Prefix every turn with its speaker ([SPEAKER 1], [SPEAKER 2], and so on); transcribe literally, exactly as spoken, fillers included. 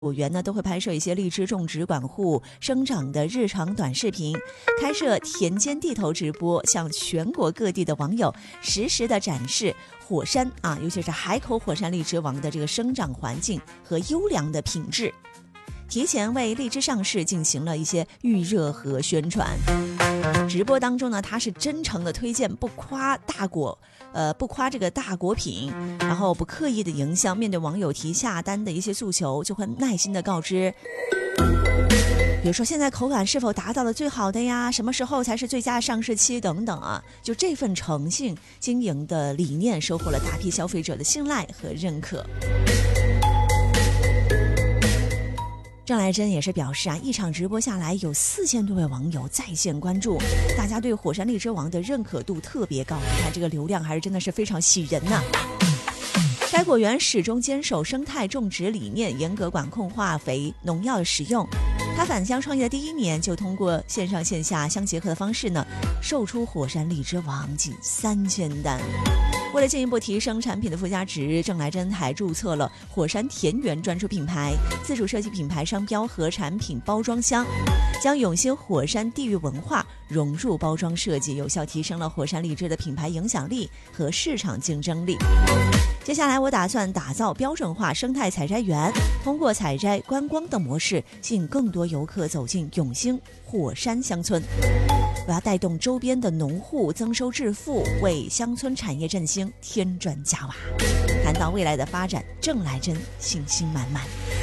[SPEAKER 1] 果园呢都会拍摄一些荔枝种植管护生长的日常短视频，开设田间地头直播，向全国各地的网友实时的展示火山啊，尤其是海口火山荔枝王的这个生长环境和优良的品质，提前为荔枝上市进行了一些预热和宣传。直播当中呢，他是真诚的推荐，不夸大果，呃，不夸这个大果品，然后不刻意的营销。面对网友提下单的一些诉求，就会耐心的告知，比如说现在口感是否达到了最好的呀？什么时候才是最佳上市期等等啊？就这份诚信经营的理念，收获了大批消费者的信赖和认可。郑来珍也是表示啊，一场直播下来有四千多位网友在线关注，大家对火山荔枝王的认可度特别高，你看这个流量还是真的是非常喜人呐。该果园始终坚守生态种植理念，严格管控化肥、农药的使用。他返乡创业的第一年，就通过线上线下相结合的方式呢，售出火山荔枝王近三千单。为了进一步提升产品的附加值，郑来珍还注册了火山田园专属品牌，自主设计品牌商标和产品包装箱，将永兴火山地域文化融入包装设计，有效提升了火山荔枝的品牌影响力和市场竞争力。接下来我打算打造标准化生态采摘园，通过采摘观光的模式，吸引更多游客走进永兴火山乡村。我要带动周边的农户增收致富，为乡村产业振兴添砖加瓦。谈到未来的发展，郑来珍信心满满。